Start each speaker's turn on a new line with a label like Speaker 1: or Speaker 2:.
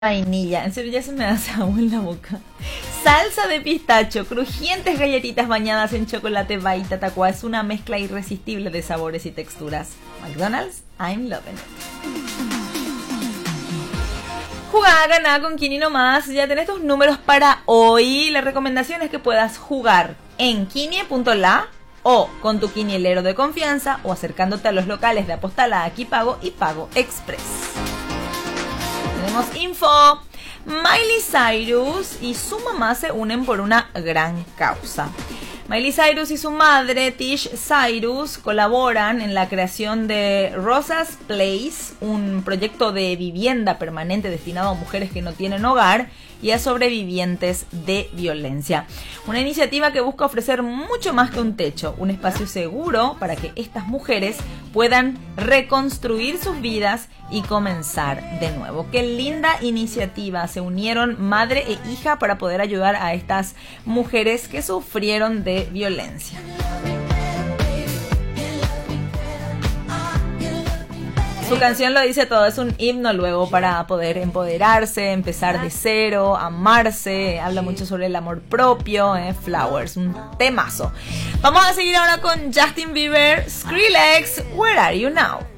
Speaker 1: Vainilla, en serio ya se me hace agua en la boca. Salsa de pistacho, crujientes galletitas bañadas en chocolate Baita Taqua. Es una mezcla irresistible de sabores y texturas. McDonald's, I'm loving it. Jugá, ganá con Kini nomás. Ya tenés tus números para hoy. La recomendación es que puedas jugar en Kini.la o con tu quinielero de confianza o acercándote a los locales de Apostala, Aquí Pago y Pago Express. Tenemos info. Miley Cyrus y su mamá se unen por una gran causa. Miley Cyrus y su madre, Tish Cyrus, colaboran en la creación de Rosa's Place, un proyecto de vivienda permanente destinado a mujeres que no tienen hogar y a sobrevivientes de violencia. Una iniciativa que busca ofrecer mucho más que un techo, un espacio seguro para que estas mujeres puedan reconstruir sus vidas y comenzar de nuevo. Qué linda iniciativa. Se unieron madre e hija para poder ayudar a estas mujeres que sufrieron de violencia. Su canción lo dice todo, es un himno luego para poder empoderarse, empezar de cero, amarse, habla mucho sobre el amor propio, Flowers, un temazo. Vamos a seguir ahora con Justin Bieber, Skrillex, Where Are You Now?